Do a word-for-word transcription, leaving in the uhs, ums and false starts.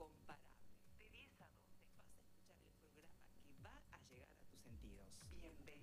incomparable. De diez a dos vas a escuchar el programa que va a llegar a tus sentidos. Bienvenido.